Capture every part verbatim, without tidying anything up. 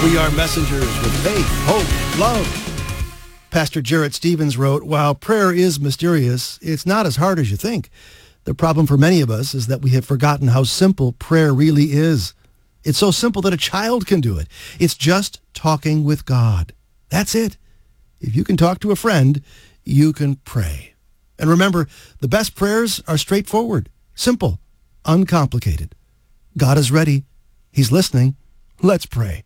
We are messengers with faith, hope, love. Pastor Jarrett Stevens wrote, while prayer is mysterious, it's not as hard as you think. The problem for many of us is that we have forgotten how simple prayer really is. It's so simple that a child can do it. It's just talking with God. That's it. If you can talk to a friend, you can pray. And remember, the best prayers are straightforward, simple, uncomplicated. God is ready. He's listening. Let's pray.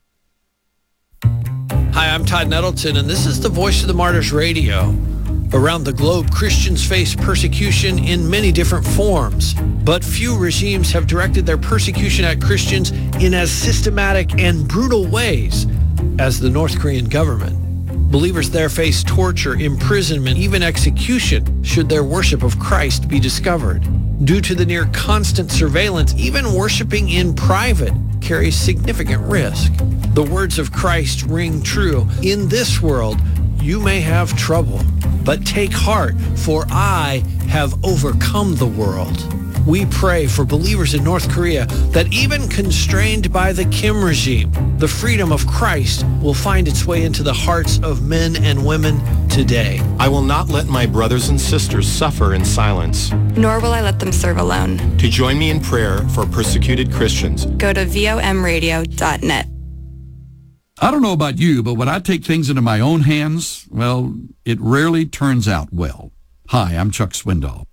Hi, I'm Todd Nettleton, and this is the Voice of the Martyrs Radio. Around the globe, Christians face persecution in many different forms, but few regimes have directed their persecution at Christians in as systematic and brutal ways as the North Korean government. Believers there face torture, imprisonment, even execution should their worship of Christ be discovered. Due to the near constant surveillance, even worshiping in private carries significant risk. The words of Christ ring true. In this world, you may have trouble, but take heart, for I have overcome the world. We pray for believers in North Korea that even constrained by the Kim regime, the freedom of Christ will find its way into the hearts of men and women today. I will not let my brothers and sisters suffer in silence. Nor will I let them serve alone. To join me in prayer for persecuted Christians, go to V O M radio dot net. I don't know about you, but when I take things into my own hands, well, it rarely turns out well. Hi, I'm Chuck Swindoll.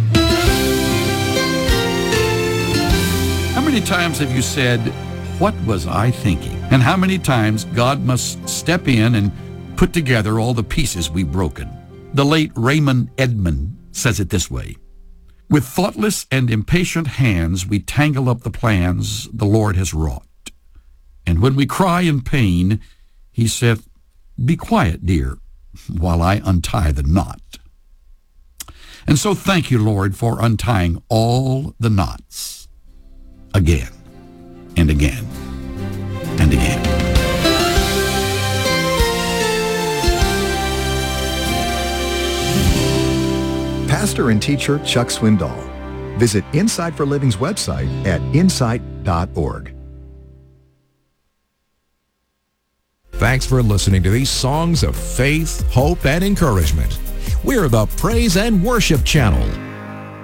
How many times have you said, what was I thinking? And how many times God must step in and put together all the pieces we've broken? The late Raymond Edman says it this way: with thoughtless and impatient hands we tangle up the plans the Lord has wrought. And when we cry in pain, he saith, be quiet, dear, while I untie the knot. And so thank you, Lord, for untying all the knots again and again and again. Pastor and teacher Chuck Swindoll. Visit Insight for Living's website at insight dot org. Thanks for listening to these songs of faith, hope, and encouragement. We're the Praise and Worship Channel.